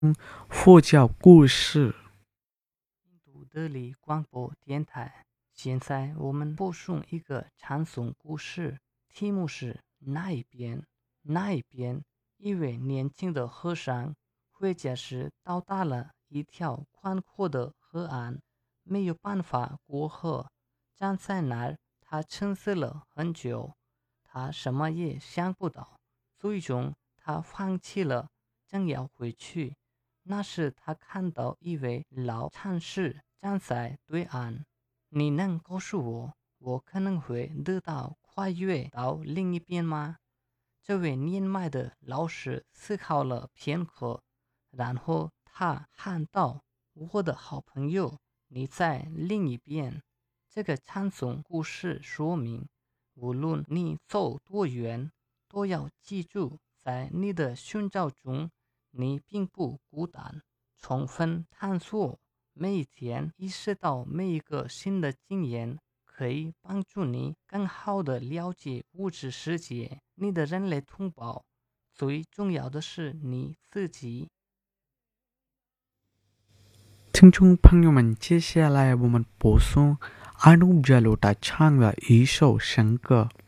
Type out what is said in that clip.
佛教故事。 印度德里广播电台，现在我们播送一个传颂故事，题目是那一边。那一边，一位年轻的和尚回家时到达了一条宽阔的河岸，没有办法过河，站在那儿，他沉思了很久，他什么也想不到，最终他放弃了，正要回去。那时他看到一位老禅师站在对岸，你能告诉我，我可能会得到跨越到另一边吗？这位年迈的老师思考了片刻，然后他喊道：我的好朋友，你在另一边。这个传颂故事说明，无论你走多远，都要记住，在你的寻找中，你并不孤单。充分探索，每一天意识到每一个新的经验可以帮助你更好地了解物质世界，你的人类同胞，最重要的是你自己。 听众朋友们，接下来我们播送阿努加鲁达唱的一首神歌。